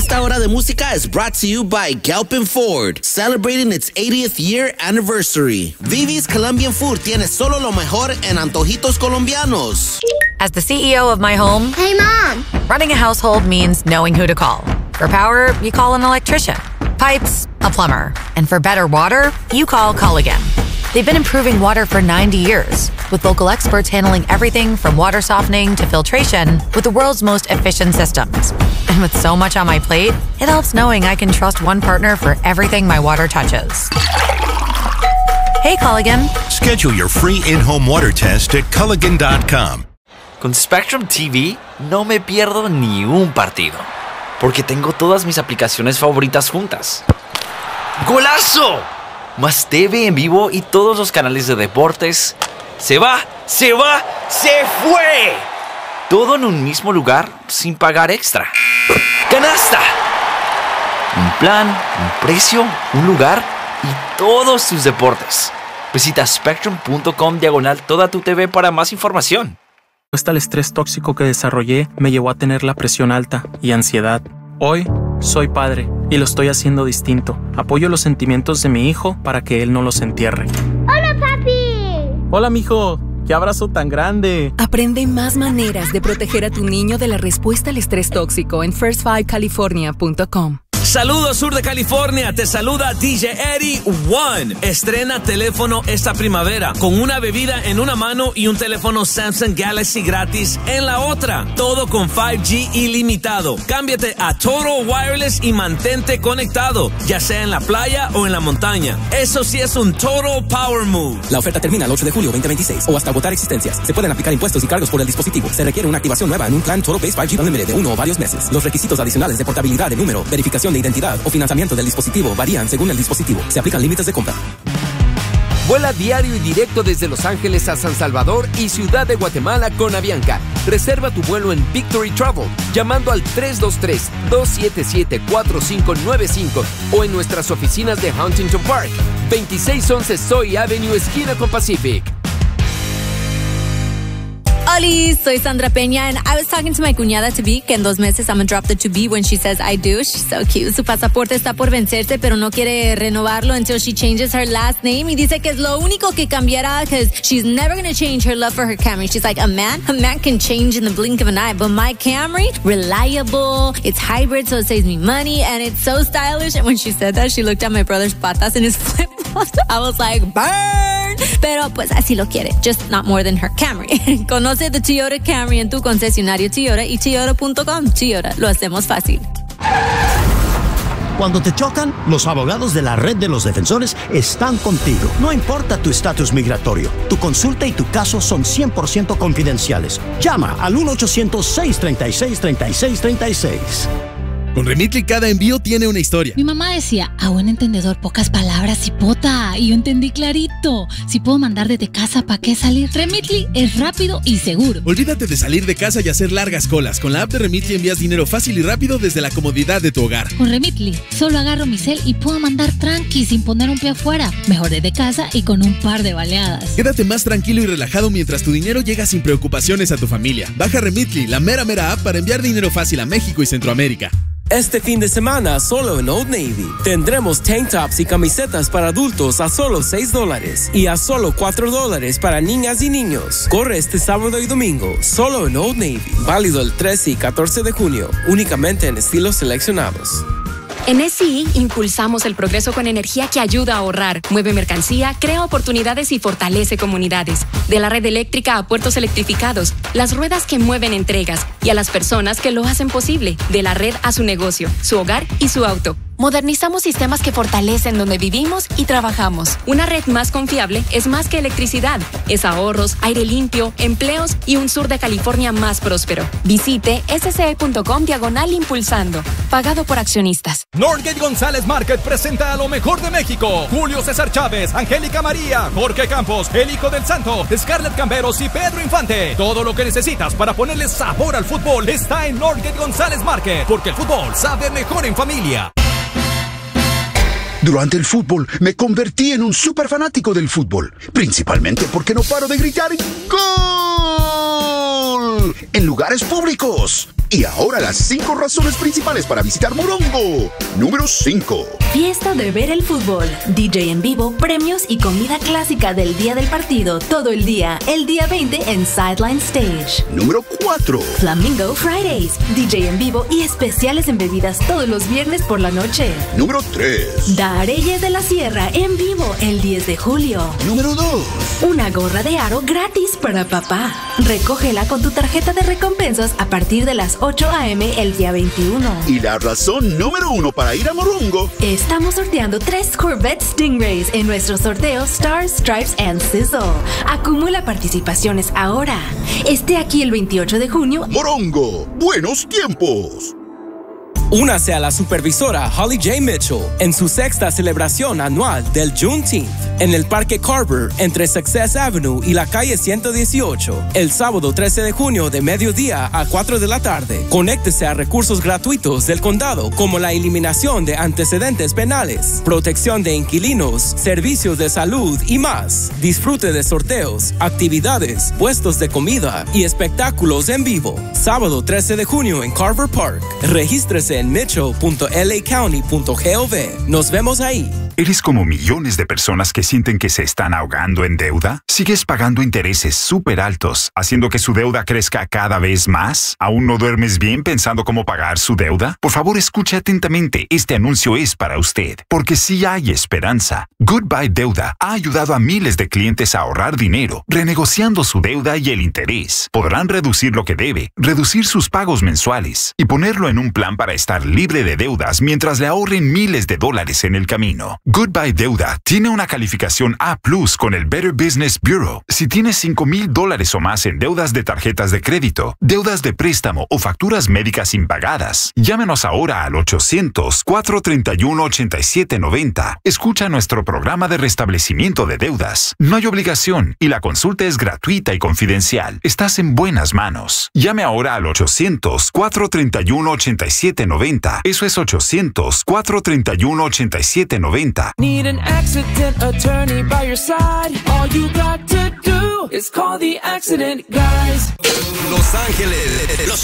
Esta hora de música is brought to you by Galpin Ford, celebrating its 80th year anniversary. Vivi's Colombian Food tiene solo lo mejor en antojitos colombianos. As the CEO of my home, Hey, Mom! running a household means knowing who to call. For power, you call an electrician. Pipes, a plumber. And for better water, you call Culligan. They've been improving water for 90 years, with local experts handling everything from water softening to filtration with the world's most efficient systems. And with so much on my plate, it helps knowing I can trust one partner for everything my water touches. Hey, Culligan. Schedule your free in-home water test at Culligan.com. Con Spectrum TV no me pierdo ni un partido, porque tengo todas mis aplicaciones favoritas juntas. ¡Golazo! Más TV en vivo y todos los canales de deportes. ¡Se fue! Todo en un mismo lugar sin pagar extra. ¡Canasta! Un plan, un precio, un lugar y todos tus deportes. Visita spectrum.com/toda tu TV para más información. El estrés tóxico que desarrollé me llevó a tener la presión alta y ansiedad. Hoy soy padre y lo estoy haciendo distinto. Apoyo los sentimientos de mi hijo para que él no los entierre. ¡Hola, papi! Hola, mijo. ¡Qué abrazo tan grande! Aprende más maneras de proteger a tu niño de la respuesta al estrés tóxico en first5california.com. Saludos sur de California, te saluda DJ Eddie One. Estrena teléfono esta primavera con una bebida en una mano y un teléfono Samsung Galaxy gratis en la otra. Todo con 5G ilimitado. Cámbiate a Total Wireless y mantente conectado, ya sea en la playa o en la montaña. Eso sí es un Total Power Move. La oferta termina el 8 de julio 2026 o hasta agotar existencias. Se pueden aplicar impuestos y cargos por el dispositivo. Se requiere una activación nueva en un plan Total Base 5G Unlimited de 1 o varios meses. Los requisitos adicionales de portabilidad de número, verificación de identidad o financiamiento del dispositivo varían según el dispositivo. Se aplican límites de compra. Vuela diario y directo desde Los Ángeles a San Salvador y Ciudad de Guatemala con Avianca. Reserva tu vuelo en Victory Travel llamando al 323-277-4595 o en nuestras oficinas de Huntington Park, 2611 Soy Avenue, esquina con Pacific. Oli, soy Sandra Peña, and I was talking to my cuñada to be, que en 2 meses I'm gonna drop the to be when she says I do. She's so cute. Su pasaporte está por vencerse, pero no quiere renovarlo until she changes her last name. Y dice que es lo único que cambiará, because she's never gonna change her love for her Camry. She's like, a man can change in the blink of an eye, but my Camry, reliable, it's hybrid, so it saves me money, and it's so stylish. And when she said that, she looked at my brother's patas in his flip-flops. I was like, burn! Pero pues así lo quiere, just not more than her Camry. Conoce the Toyota Camry en tu concesionario Toyota y Toyota.com. Toyota, lo hacemos fácil. Cuando te chocan, los abogados de la Red de los Defensores están contigo. No importa tu estatus migratorio, tu consulta y tu caso son 100% confidenciales. Llama al 1-800-636-3636. Con Remitly cada envío tiene una historia. Mi mamá decía, a buen entendedor, pocas palabras y pota. Y yo entendí clarito. Si puedo mandar desde casa, ¿para qué salir? Remitly es rápido y seguro. Olvídate de salir de casa y hacer largas colas. Con la app de Remitly envías dinero fácil y rápido desde la comodidad de tu hogar. Con Remitly, solo agarro mi cel y puedo mandar tranqui sin poner un pie afuera. Mejor desde casa y con un par de baleadas. Quédate más tranquilo y relajado mientras tu dinero llega sin preocupaciones a tu familia. Baja Remitly, la mera app para enviar dinero fácil a México y Centroamérica. Este fin de semana, solo en Old Navy, tendremos tank tops y camisetas para adultos a solo $6 y a solo $4 para niñas y niños. Corre este sábado y domingo, solo en Old Navy. Válido el 13 y 14 de junio, únicamente en estilos seleccionados. En SCI impulsamos el progreso con energía que ayuda a ahorrar, mueve mercancía, crea oportunidades y fortalece comunidades. De la red eléctrica a puertos electrificados, las ruedas que mueven entregas y a las personas que lo hacen posible. De la red a su negocio, su hogar y su auto. Modernizamos sistemas que fortalecen donde vivimos y trabajamos. Una red más confiable es más que electricidad. Es ahorros, aire limpio, empleos y un sur de California más próspero. Visite sce.com/impulsando. Pagado por accionistas. Northgate González Market presenta a lo mejor de México. Julio César Chávez, Angélica María, Jorge Campos, El Hijo del Santo, Scarlett Camberos y Pedro Infante. Todo lo que necesitas para ponerle sabor al fútbol está en Northgate González Market. Porque el fútbol sabe mejor en familia. Durante el fútbol me convertí en un súper fanático del fútbol, principalmente porque no paro de gritar ¡Gol! En lugares públicos. Y ahora las 5 razones principales para visitar Morongo. Número 5. Fiesta de ver el fútbol, DJ en vivo, premios y comida clásica del día del partido todo el día 20 en Sideline Stage. Número 4. Flamingo Fridays, DJ en vivo y especiales en bebidas todos los viernes por la noche. Número 3. Dareyes de la Sierra en vivo el 10 de julio. Número 2. Una gorra de aro gratis para papá. Recógela con tu tarjeta de recompensas a partir de las 8 a.m. el día 21. Y la razón número 1 para ir a Morongo. Estamos sorteando 3 Corvette Stingrays en nuestro sorteo Stars, Stripes and Sizzle. Acumula participaciones ahora. Esté aquí el 28 de junio. Morongo, buenos tiempos. Únase a la supervisora Holly J. Mitchell en su 6ª celebración anual del Juneteenth en el Parque Carver entre Success Avenue y la calle 118 el sábado 13 de junio de mediodía a 4 de la tarde. Conéctese a recursos gratuitos del condado como la eliminación de antecedentes penales, protección de inquilinos, servicios de salud y más. Disfrute de sorteos, actividades, puestos de comida y espectáculos en vivo. Sábado 13 de junio en Carver Park. Regístrese en mitchell.lacounty.gov. Nos vemos ahí. ¿Eres como millones de personas que sienten que se están ahogando en deuda? ¿Sigues pagando intereses súper altos, haciendo que su deuda crezca cada vez más? ¿Aún no duermes bien pensando cómo pagar su deuda? Por favor, escuche atentamente. Este anuncio es para usted, porque sí hay esperanza. Goodbye Deuda ha ayudado a miles de clientes a ahorrar dinero, renegociando su deuda y el interés. Podrán reducir lo que debe, reducir sus pagos mensuales y ponerlo en un plan para estar libre de deudas mientras le ahorren miles de dólares en el camino. Goodbye Deuda tiene una calificación A+ con el Better Business Bureau. Si tienes $5,000 o más en deudas de tarjetas de crédito, deudas de préstamo o facturas médicas impagadas, llámenos ahora al 800-431-8790. Escucha nuestro programa de restablecimiento de deudas. No hay obligación y la consulta es gratuita y confidencial. Estás en buenas manos. Llame ahora al 800-431-8790. Eso es 800-431-8790. Need an accident attorney by your side. All you got to do is call the accident guys. Los Ángeles.